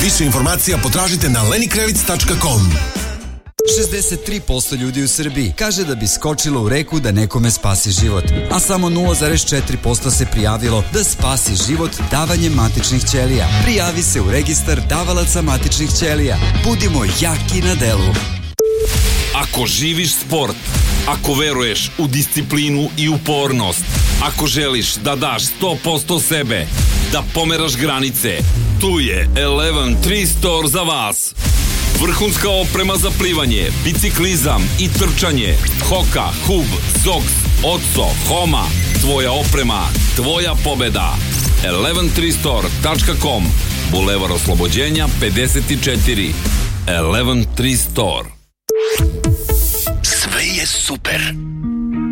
Više informacija potražite na lenikrevic.com. 63% ljudi u Srbiji kaže da bi skočilo u reku da nekome spasi život, a samo 0,4% se prijavilo da spasi život davanjem matičnih ćelija. Prijavi se u registar davalaca matičnih ćelija. Budimo jaki na delu. Ako živiš sport, ako veruješ u disciplinu i upornost, ako želiš da daš 100% sebe, da pomeraš granice, tu je 11 Store za vas. Vrhunska oprema za plivanje, biciklizam i trčanje. Hoka, Hub, Zox, Otso, Homa. Tvoja oprema, tvoja pobeda. 113store.com. Bulevar Oslobođenja 54. 11 Store. Sve je super.